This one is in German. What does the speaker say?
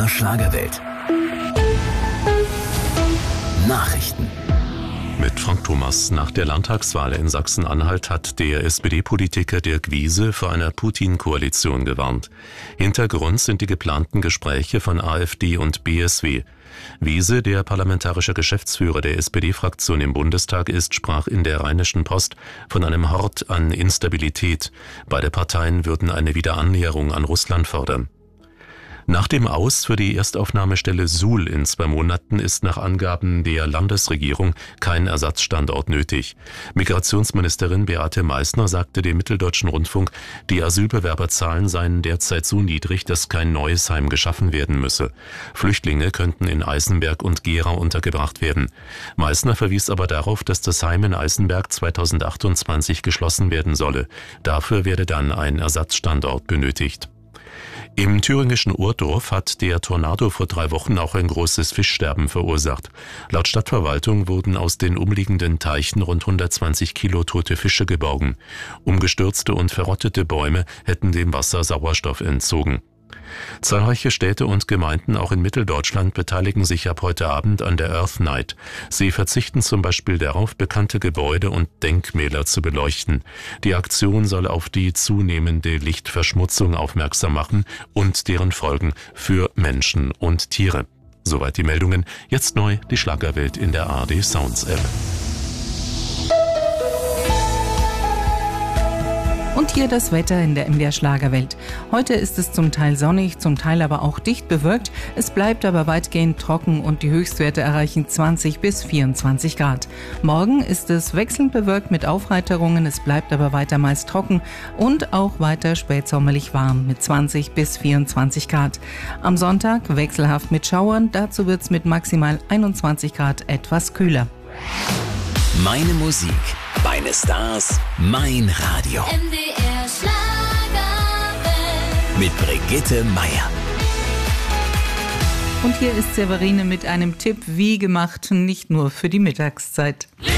Schlagerwelt. Nachrichten. Mit Frank Thomas. Nach der Landtagswahl in Sachsen-Anhalt hat der SPD-Politiker Dirk Wiese vor einer Putin-Koalition gewarnt. Hintergrund sind die geplanten Gespräche von AfD und BSW. Wiese, der parlamentarische Geschäftsführer der SPD-Fraktion im Bundestag ist, sprach in der Rheinischen Post von einem Hort an Instabilität. Beide Parteien würden eine Wiederannäherung an Russland fordern. Nach dem Aus für die Erstaufnahmestelle Suhl in 2 Monaten ist nach Angaben der Landesregierung kein Ersatzstandort nötig. Migrationsministerin Beate Meißner sagte dem Mitteldeutschen Rundfunk, die Asylbewerberzahlen seien derzeit so niedrig, dass kein neues Heim geschaffen werden müsse. Flüchtlinge könnten in Eisenberg und Gera untergebracht werden. Meißner verwies aber darauf, dass das Heim in Eisenberg 2028 geschlossen werden solle. Dafür werde dann ein Ersatzstandort benötigt. Im thüringischen Ohrdorf hat der Tornado vor 3 Wochen auch ein großes Fischsterben verursacht. Laut Stadtverwaltung wurden aus den umliegenden Teichen rund 120 Kilo tote Fische geborgen. Umgestürzte und verrottete Bäume hätten dem Wasser Sauerstoff entzogen. Zahlreiche Städte und Gemeinden auch in Mitteldeutschland beteiligen sich ab heute Abend an der Earth Night. Sie verzichten zum Beispiel darauf, bekannte Gebäude und Denkmäler zu beleuchten. Die Aktion soll auf die zunehmende Lichtverschmutzung aufmerksam machen und deren Folgen für Menschen und Tiere. Soweit die Meldungen. Jetzt neu die Schlagerwelt in der ARD Sounds App. Und hier das Wetter in der MDR Schlagerwelt. Heute ist es zum Teil sonnig, zum Teil aber auch dicht bewölkt. Es bleibt aber weitgehend trocken und die Höchstwerte erreichen 20 bis 24 Grad. Morgen ist es wechselnd bewölkt mit Aufheiterungen, es bleibt aber weiter meist trocken und auch weiter spätsommerlich warm mit 20 bis 24 Grad. Am Sonntag wechselhaft mit Schauern, dazu wird es mit maximal 21 Grad etwas kühler. Meine Musik, meine Stars, mein Radio. MDR Schlagerwelt. Mit Brigitte Meier. Und hier ist Severine mit einem Tipp, wie gemacht, nicht nur für die Mittagszeit.